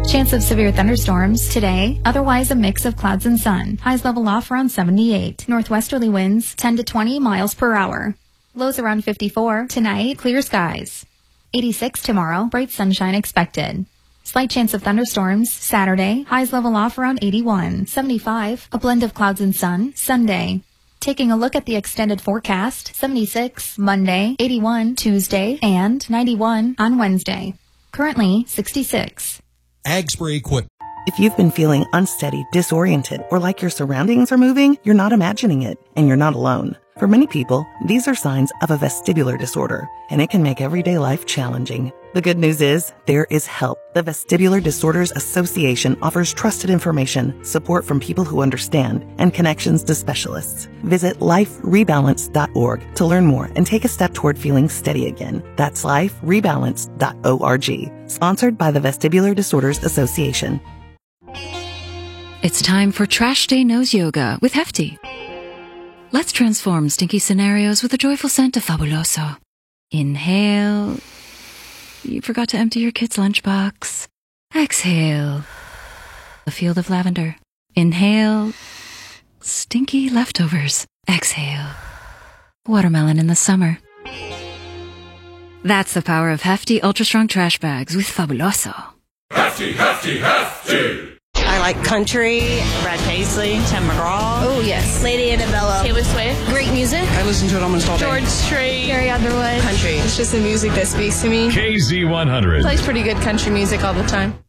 Chance of severe thunderstorms today, otherwise a mix of clouds and sun. Highs level off around 78. Northwesterly winds 10 to 20 miles per hour. Lows around 54. Tonight, clear skies. 86 tomorrow, bright sunshine expected. Slight chance of thunderstorms Saturday, highs level off around 81. 75, a blend of clouds and sun. Sunday. Taking a look at the extended forecast, 76 Monday, 81 Tuesday, and 91 on Wednesday. Currently 66. Ag Spray Equipment. If you've been feeling unsteady, disoriented, or like your surroundings are moving, you're not imagining it, and you're not alone. For many people, these are signs of a vestibular disorder, and it can make everyday life challenging. The good news is, there is help. The Vestibular Disorders Association offers trusted information, support from people who understand, and connections to specialists. Visit liferebalance.org to learn more and take a step toward feeling steady again. That's liferebalance.org. Sponsored by the Vestibular Disorders Association. It's time for Trash Day Nose Yoga with Hefty. Let's transform stinky scenarios with a joyful scent of Fabuloso. Inhale. You forgot to empty your kid's lunchbox. Exhale. A field of lavender. Inhale. Stinky leftovers. Exhale. Watermelon in the summer. That's the power of Hefty Ultra Strong Trash Bags with Fabuloso. Hefty, Hefty, Hefty! I like country, Brad Paisley, Tim McGraw. Oh, yes. Lady Annabella. Taylor Swift. Great music. I listen to it almost all day. George Strait. Carrie Underwood. Country. It's just the music that speaks to me. KZ100. Plays pretty good country music all the time.